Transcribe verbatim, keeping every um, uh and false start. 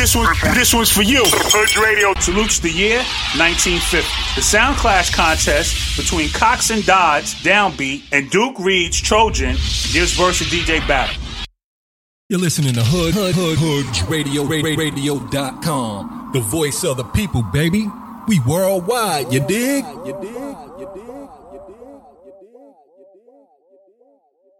This one, this one's for you. Hood Radio salutes the year nineteen fifty. The Sound Clash contest between Cox and Dodds, Downbeat, and Duke Reed's Trojan gives versus D J battle. You're listening to Hood, Hood, Hood, Hood Radio, Radio dot com. The voice of the people, baby. We worldwide, you dig? You dig? You dig? You dig?